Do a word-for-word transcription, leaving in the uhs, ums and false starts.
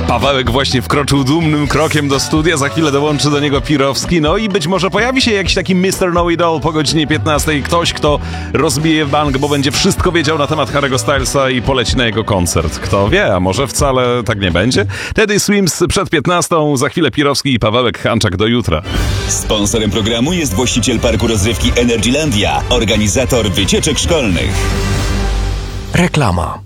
Pawełek właśnie wkroczył dumnym krokiem do studia, za chwilę dołączy do niego Pirowski, no i być może pojawi się jakiś taki mister Know-It-All po godzinie piętnastej, ktoś, kto rozbije bank, bo będzie wszystko wiedział na temat Harry'ego Stylesa i poleci na jego koncert. Kto wie, a może wcale tak nie będzie? Teddy Swims przed piętnastą, za chwilę Pirowski i Pawełek Hanczak do jutra. Sponsorem programu jest właściciel parku rozrywki Energylandia, organizator wycieczek szkolnych. Reklama.